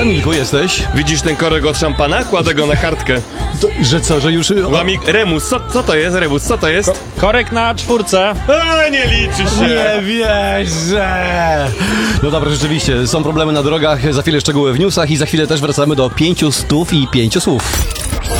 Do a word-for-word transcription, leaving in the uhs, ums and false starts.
Kamilku, jesteś? Widzisz ten korek od szampana? Kładę go na kartkę. To, że co, że już... Łamik, remus, co, co to jest, remus, co to jest? Korek na czwórce. A, nie liczy się. Nie wierzę! No dobra, rzeczywiście, są problemy na drogach, za chwilę szczegóły w newsach i za chwilę też wracamy do pięciu stów i pięciu słów.